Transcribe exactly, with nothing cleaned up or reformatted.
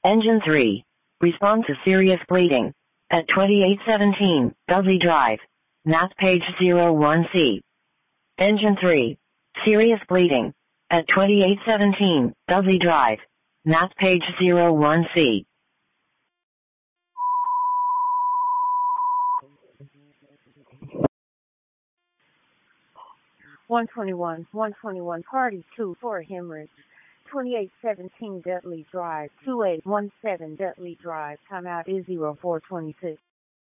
Engine three. Respond to serious bleeding. At twenty-eight seventeen, Dudley Drive. Math page zero one C. Engine three. Serious bleeding. At twenty-eight seventeen, Dudley Drive. Math page zero one C. one twenty-one, one twenty-one, party two for hemorrhage. twenty-eight seventeen Dudley Drive, two eight one seven Dudley Drive. Timeout is zero four twenty-six.